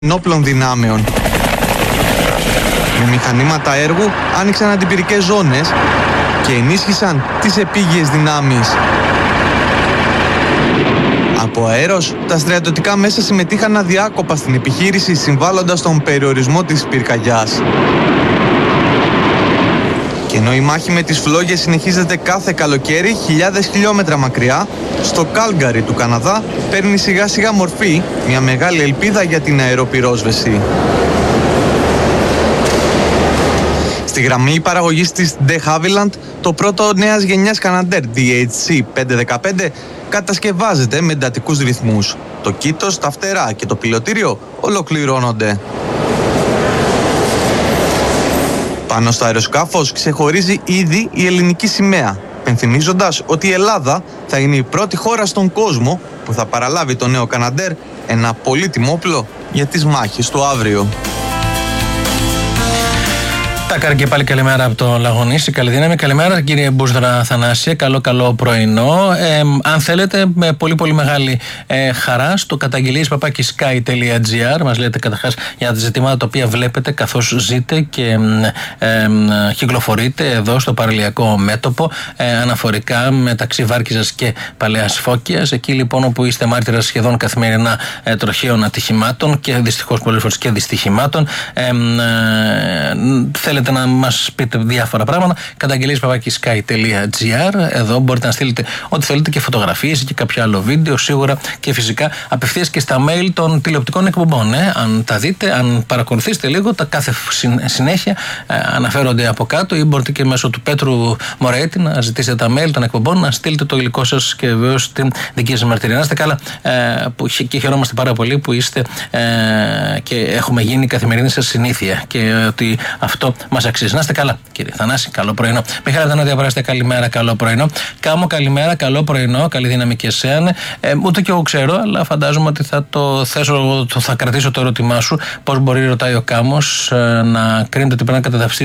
ενόπλων δυνάμεων. Με μηχανήματα έργου άνοιξαν αντιπυρικές ζώνες και ενίσχυσαν τις επίγειες δυνάμεις. Από αέρος, τα στρατιωτικά μέσα συμμετείχαν αδιάκοπα στην επιχείρηση, συμβάλλοντας στον περιορισμό της πυρκαγιάς. Και ενώ η μάχη με τις φλόγες συνεχίζεται κάθε καλοκαίρι, χιλιάδες χιλιόμετρα μακριά, στο Κάλγκαρι του Καναδά παίρνει σιγά σιγά μορφή μια μεγάλη ελπίδα για την αεροπυρόσβεση. Στη γραμμή παραγωγής της De Havilland, το πρώτο νέας γενιάς Canadair DHC-515 κατασκευάζεται με εντατικούς ρυθμούς. Το κήτος, τα φτερά και το πιλωτήριο ολοκληρώνονται. Πάνω στο αεροσκάφος ξεχωρίζει ήδη η ελληνική σημαία, πενθυμίζοντας ότι η Ελλάδα θα είναι η πρώτη χώρα στον κόσμο που θα παραλάβει το νέο Canadair, ένα πολύτιμο όπλο για τις μάχες του αύριο. Τάκαρ και πάλι καλημέρα από το Λαγονίσι. Καλή δύναμη. Καλημέρα κύριε Μπούσδρα Θανάσια. Καλό πρωινό. Αν θέλετε, με πολύ μεγάλη χαρά στο καταγγελίες@sky.gr μας λέτε καταρχάς για τα ζητήματα τα οποία βλέπετε καθώς ζείτε και κυκλοφορείτε εδώ στο παραλιακό μέτωπο αναφορικά μεταξύ Βάρκηζας και Παλαιάς Φώκιας. Εκεί λοιπόν όπου είστε μάρτυρας σχεδόν καθημερινά τροχαίων ατυχημάτων και δυστυχώς πολλές φορές και δυστυχημάτων. Θέλετε να μας πείτε διάφορα πράγματα, καταγγελίες@sky.gr. Εδώ μπορείτε να στείλετε ό,τι θέλετε και φωτογραφίες και κάποιο άλλο βίντεο σίγουρα και φυσικά απευθείας και στα mail των τηλεοπτικών εκπομπών. Αν τα δείτε, αν παρακολουθήσετε λίγο, τα κάθε συνέχεια αναφέρονται από κάτω ή μπορείτε και μέσω του Πέτρου Μωρέτη να ζητήσετε τα mail των εκπομπών, να στείλετε το υλικό σας και βεβαίως την δική σας μαρτυρία. Να είστε καλά και χαιρόμαστε πάρα πολύ που είστε και έχουμε γίνει καθημερινή σας συνήθεια και ότι αυτό μας αξίζει. Να είστε καλά, κύριε Θανάση. Καλό πρωινό. Μιχάλη Δανό, διαβάσετε καλημέρα, καλό πρωινό. Κάμω, καλημέρα, καλό πρωινό. Καλή δύναμη και εσένα. Ούτε και εγώ ξέρω, αλλά φαντάζομαι ότι θα κρατήσω το ερώτημά σου. Πώς μπορεί, ρωτάει ο Κάμος, να κρίνεται ότι πρέπει να καταδαυστεί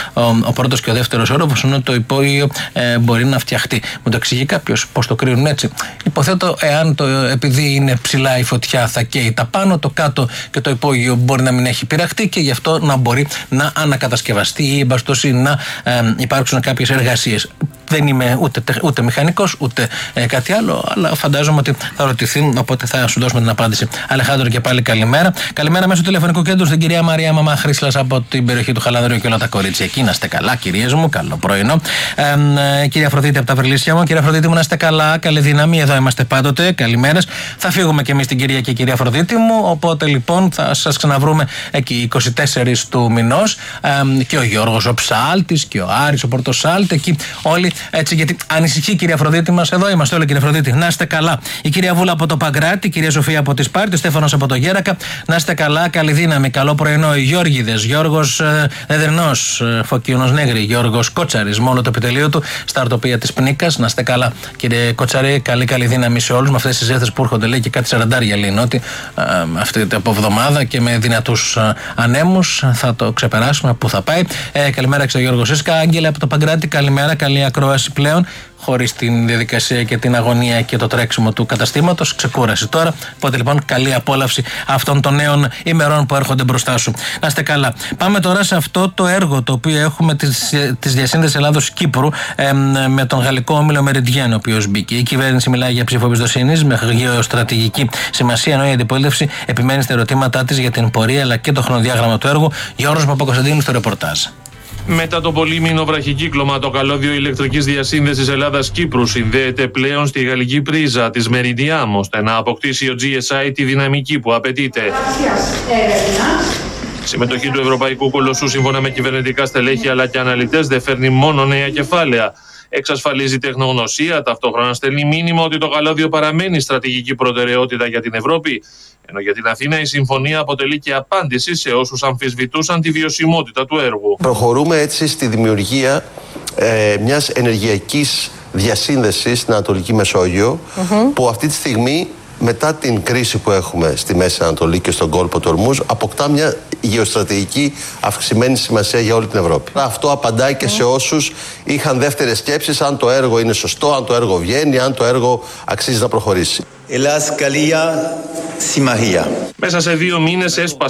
ο πρώτος και ο δεύτερος όροφος, ενώ το υπόγειο μπορεί να φτιαχτεί. Μου το εξηγεί κάποιος πώς το κρίνουν έτσι? Υποθέτω, εάν επειδή είναι ψηλά η φωτιά, θα καίει τα πάνω, το κάτω και το υπόγειο μπορεί να μην έχει πειραχτεί και γι' αυτό να μπορεί να ανακατασκευαστεί ή εμπαστώσει να υπάρξουν κάποιες εργασίες. Δεν είμαι ούτε μηχανικός ούτε κάτι άλλο, αλλά φαντάζομαι ότι θα ρωτηθεί, οπότε θα σου δώσουμε την απάντηση. Αλεχάνδρο, και πάλι καλημέρα. Καλημέρα μέσω τηλεφωνικού κέντρου στην κυρία Μαρία Μαμά Χρήσλας από την περιοχή του Χαλανδρίου και όλα τα κορίτσια εκεί. Να είστε καλά, κυρίες μου, καλό πρωινό. Κυρία Αφροδίτη από τα Βρυλίσια μου, κυρία Αφροδίτη μου, να είστε καλά, καλή δύναμη, εδώ είμαστε πάντοτε. Καλημέρες. Θα φύγουμε και εμείς την κυρία και κυρία Αφροδίτη μου, οπότε λοιπόν θα σας ξαναβρούμε εκεί 24 του μηνός. Και ο Γιώργος ο Ψάλτης και ο Άρης ο Πορτοσάλτη, εκεί όλοι έτσι, γιατί ανησυχεί η κυρία Αφροδίτη μας. Εδώ είμαστε όλοι, κυρία Αφροδίτη. Να είστε καλά. Η κυρία Βούλα από το Παγκράτη, η κυρία Σοφία από τη Σπάρτη, ο Στέφανος από το Γέρακα. Να είστε καλά, καλή δύναμη, καλό πρωινό. Οι Γιώργιδες, Γιώργος Δεδρινός, Φωκίωνος Νέγρη, Γιώργος Κότσαρης, μόνο το επιτελείο του στα αρτοπία της Πνίκας. Να είστε καλά, κύριε Κότσαρη, καλή δύναμη σε όλους. Με αυτές τις ζέστες που έρχονται, λέει και κάτι 40 λέει ότι αυτή από εβδομάδα και με δυνατούς ανέμους θα το ξεπεράσουμε. Πού θα πάει? Καλημέρα, Γιώργο Σίσκα. Άγγελε από το Παγκράτη, καλημέρα, καλή ακρόαση πλέον. Χωρίς την διαδικασία και την αγωνία και το τρέξιμο του καταστήματος. Ξεκούραση τώρα. Οπότε λοιπόν, καλή απόλαυση αυτών των νέων ημερών που έρχονται μπροστά σου. Να είστε καλά. Πάμε τώρα σε αυτό το έργο το οποίο έχουμε της διασύνδεσης Ελλάδος-Κύπρου με τον γαλλικό όμιλο Meridian, ο οποίος μπήκε. Η κυβέρνηση μιλάει για ψήφο εμπιστοσύνης με γεωστρατηγική σημασία, ενώ η αντιπολίτευση επιμένει στα ερωτήματά της για την πορεία αλλά και το χρονοδιάγραμμα του έργου. Γιώργος Παπακοσταντίνου στο ρεπορτάζ. Μετά το πολύμηνο βραχικύκλωμα, το καλώδιο ηλεκτρικής διασύνδεσης Ελλάδας-Κύπρου συνδέεται πλέον στη γαλλική πρίζα της Meridian, ώστε να αποκτήσει ο GSI τη δυναμική που απαιτείται. Συμμετοχή του Ευρωπαϊκού Κολοσσού, σύμφωνα με κυβερνητικά στελέχη αλλά και αναλυτές, δεν φέρνει μόνο νέα κεφάλαια. Εξασφαλίζει τεχνογνωσία, ταυτόχρονα στέλνει μήνυμα ότι το καλώδιο παραμένει στρατηγική προτεραιότητα για την Ευρώπη, ενώ για την Αθήνα η συμφωνία αποτελεί και απάντηση σε όσους αμφισβητούσαν τη βιωσιμότητα του έργου. Προχωρούμε έτσι στη δημιουργία μιας ενεργειακής διασύνδεσης στην Ανατολική Μεσόγειο, που αυτή τη στιγμή, μετά την κρίση που έχουμε στη Μέση Ανατολή και στον κόλπο του Ορμούζ, αποκτά μια γεωστρατηγική αυξημένη σημασία για όλη την Ευρώπη. Αυτό απαντάει και σε όσους είχαν δεύτερες σκέψεις, αν το έργο είναι σωστό, αν το έργο βγαίνει, αν το έργο αξίζει να προχωρήσει. Μέσα σε 2 μήνες έσπασε